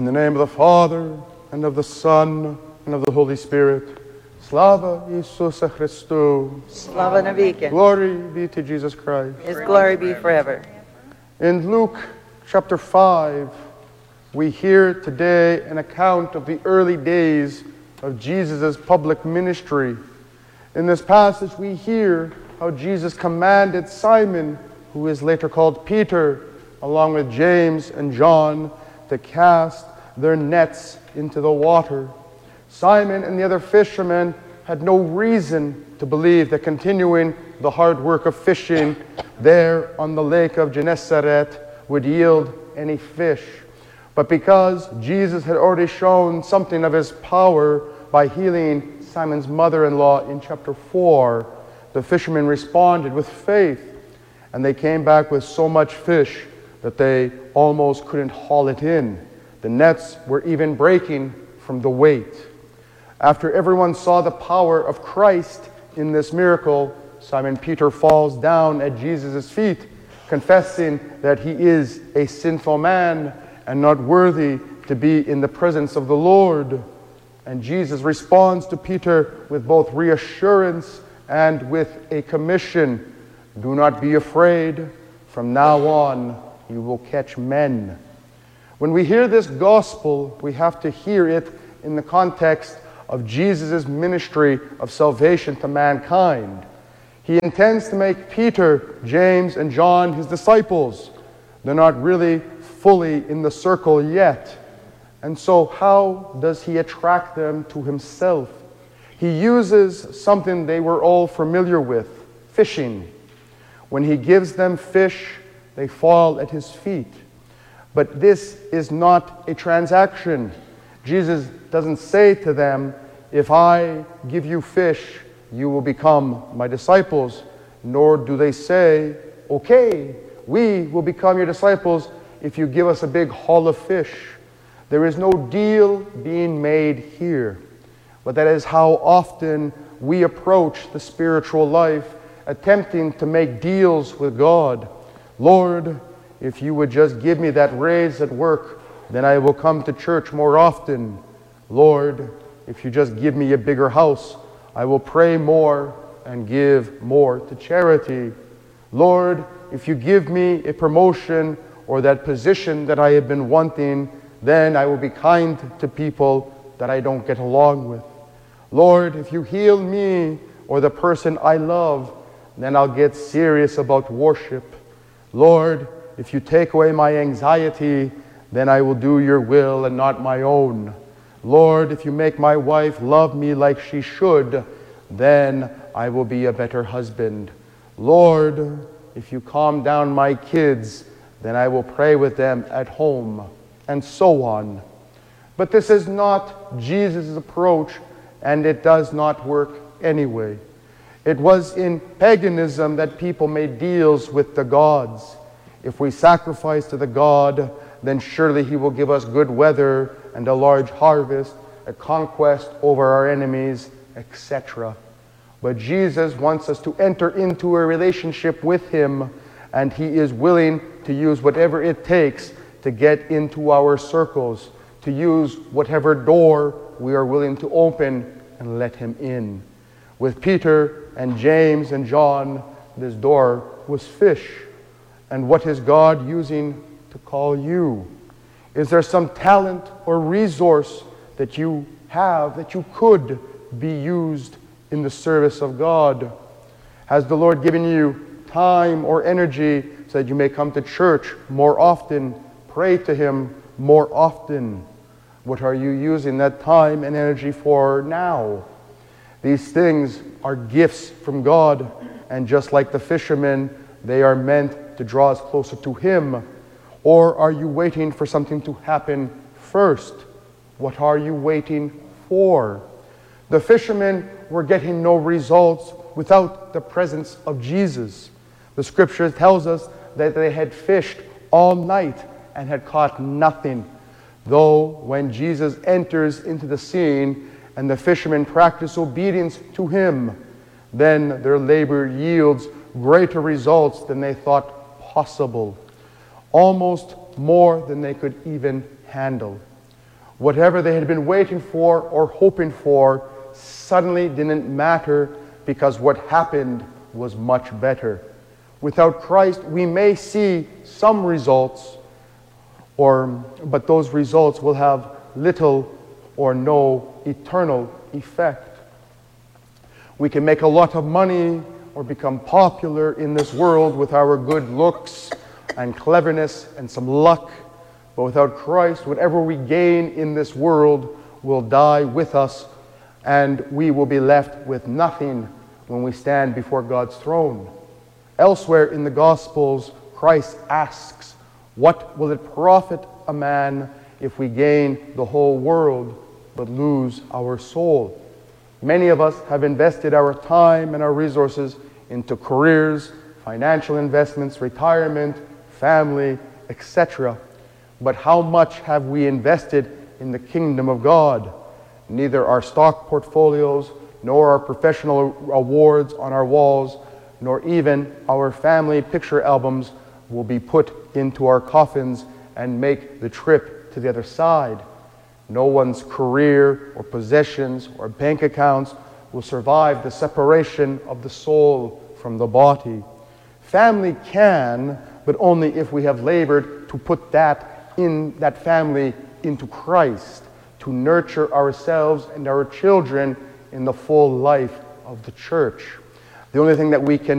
the name of the Father, and of the Son, and of the Holy Spirit. Slava Isusa Christu. Slava Navike. Glory be to Jesus Christ. His glory be forever. In Luke chapter 5, we hear today an account of the early days of Jesus' public ministry. In this passage, we hear how Jesus commanded Simon, who is later called Peter, along with James and John, to cast their nets into the water. Simon and the other fishermen had no reason to believe that continuing the hard work of fishing there on the lake of Gennesaret would yield any fish. But because Jesus had already shown something of his power by healing Simon's mother-in-law in chapter 4, the fishermen responded with faith, and they came back with so much fish that they almost couldn't haul it in. The nets were even breaking from the weight. After everyone saw the power of Christ in this miracle, Simon Peter falls down at Jesus' feet, confessing that he is a sinful man and not worthy to be in the presence of the Lord. And Jesus responds to Peter with both reassurance and with a commission. Do not be afraid. From now on, you will catch men. When we hear this gospel, we have to hear it in the context of Jesus' ministry of salvation to mankind. He intends to make Peter, James, and John his disciples. They're not really fully in the circle yet. And so how does he attract them to himself? He uses something they were all familiar with, fishing. When he gives them fish, they fall at his feet. But this is not a transaction. Jesus doesn't say to them, if I give you fish, you will become my disciples. Nor do they say, okay, we will become your disciples if you give us a big haul of fish. There is no deal being made here. But that is how often we approach the spiritual life, attempting to make deals with God. Lord, if you would just give me that raise at work, then I will come to church more often. Lord, if you just give me a bigger house, I will pray more and give more to charity. Lord, if you give me a promotion or that position that I have been wanting, then I will be kind to people that I don't get along with. Lord, if you heal me or the person I love, then I'll get serious about worship. Lord, if you take away my anxiety, then I will do your will and not my own. Lord, if you make my wife love me like she should, then I will be a better husband. Lord, if you calm down my kids, then I will pray with them at home, and so on. But this is not Jesus' approach, and it does not work anyway. It was in paganism that people made deals with the gods. If we sacrifice to the god, then surely he will give us good weather and a large harvest, a conquest over our enemies, etc. But Jesus wants us to enter into a relationship with him, and he is willing to use whatever it takes to get into our circles, to use whatever door we are willing to open and let him in. With Peter and James and John, this door was fish. And what is God using to call you? Is there some talent or resource that you have that you could be used in the service of God? Has the Lord given you time or energy so that you may come to church more often, pray to him more often? What are you using that time and energy for now? These things are gifts from God, and just like the fishermen, they are meant to draw us closer to him. Or are you waiting for something to happen first? What are you waiting for? The fishermen were getting no results without the presence of Jesus. The scripture tells us that they had fished all night and had caught nothing. Though when Jesus enters into the scene and the fishermen practice obedience to him, then their labor yields greater results than they thought possible, almost more than they could even handle. Whatever they had been waiting for or hoping for suddenly didn't matter because what happened was much better. Without Christ, we may see some results, but those results will have little or no eternal effect. We can make a lot of money or become popular in this world with our good looks and cleverness and some luck, but without Christ, whatever we gain in this world will die with us, and we will be left with nothing when we stand before God's throne. Elsewhere in the Gospels, Christ asks, "What will it profit a man if we gain the whole world but lose our soul?" Many of us have invested our time and our resources into careers, financial investments, retirement, family, etc. But how much have we invested in the kingdom of God? Neither our stock portfolios, nor our professional awards on our walls, nor even our family picture albums will be put into our coffins and make the trip to the other side. No one's career or possessions or bank accounts will survive the separation of the soul from the body. Family can, but only if we have labored to put that family into Christ, to nurture ourselves and our children in the full life of the church. The only thing that we can